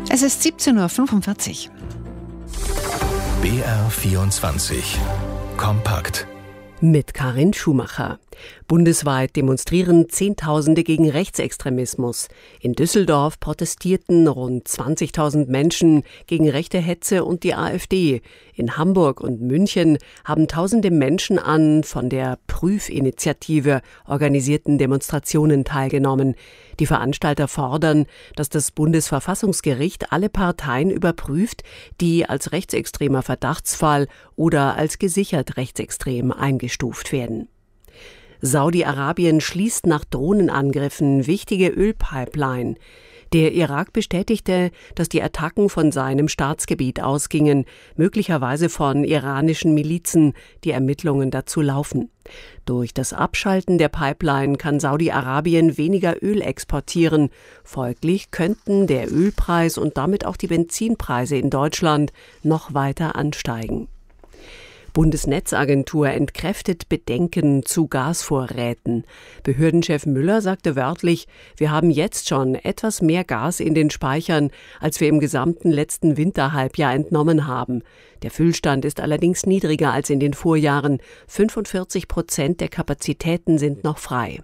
Es ist 17:45 Uhr. BR24 Kompakt. Mit Karin Schumacher. Bundesweit demonstrieren Zehntausende gegen Rechtsextremismus. In Düsseldorf protestierten rund 20.000 Menschen gegen rechte Hetze und die AfD. In Hamburg und München haben tausende Menschen an von der Prüfinitiative organisierten Demonstrationen teilgenommen. Die Veranstalter fordern, dass das Bundesverfassungsgericht alle Parteien überprüft, die als rechtsextremer Verdachtsfall oder als gesichert rechtsextrem eingestuft werden. Saudi-Arabien schließt nach Drohnenangriffen wichtige Ölpipeline. Der Irak bestätigte, dass die Attacken von seinem Staatsgebiet ausgingen, möglicherweise von iranischen Milizen. Die Ermittlungen dazu laufen. Durch das Abschalten der Pipeline kann Saudi-Arabien weniger Öl exportieren. Folglich könnten der Ölpreis und damit auch die Benzinpreise in Deutschland noch weiter ansteigen. Bundesnetzagentur entkräftet Bedenken zu Gasvorräten. Behördenchef Müller sagte wörtlich, wir haben jetzt schon etwas mehr Gas in den Speichern, als wir im gesamten letzten Winterhalbjahr entnommen haben. Der Füllstand ist allerdings niedriger als in den Vorjahren. 45% der Kapazitäten sind noch frei.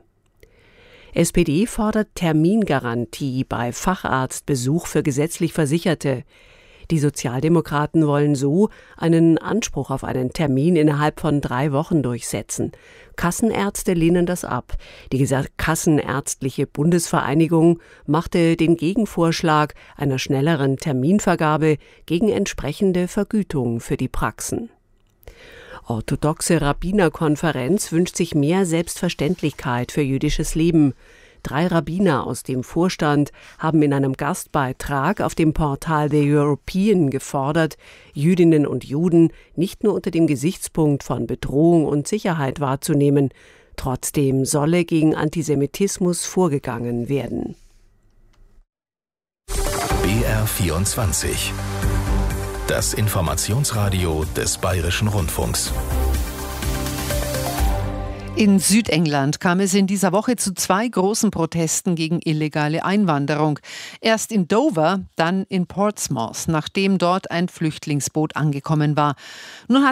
SPD fordert Termingarantie bei Facharztbesuch für gesetzlich Versicherte. Die Sozialdemokraten wollen so einen Anspruch auf einen Termin innerhalb von 3 Wochen durchsetzen. Kassenärzte lehnen das ab. Die Kassenärztliche Bundesvereinigung machte den Gegenvorschlag einer schnelleren Terminvergabe gegen entsprechende Vergütung für die Praxen. Orthodoxe Rabbinerkonferenz wünscht sich mehr Selbstverständlichkeit für jüdisches Leben. 3 Rabbiner aus dem Vorstand haben in einem Gastbeitrag auf dem Portal The European gefordert, Jüdinnen und Juden nicht nur unter dem Gesichtspunkt von Bedrohung und Sicherheit wahrzunehmen. Trotzdem solle gegen Antisemitismus vorgegangen werden. BR24 Das Informationsradio des Bayerischen Rundfunks. In Südengland kam es in dieser Woche zu 2 großen Protesten gegen illegale Einwanderung. Erst in Dover, dann in Portsmouth, nachdem dort ein Flüchtlingsboot angekommen war. Nun hat